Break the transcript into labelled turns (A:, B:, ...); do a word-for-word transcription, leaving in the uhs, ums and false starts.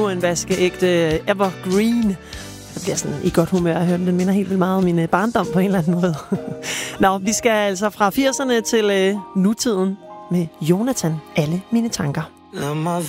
A: endnu en vaskeægte evergreen. Jeg bliver sådan i godt humør at høre den. Den minder helt vildt meget om min barndom på en eller anden måde. Nå, vi skal altså fra firserne til øh, nutiden med Jonathan. Alle mine tanker.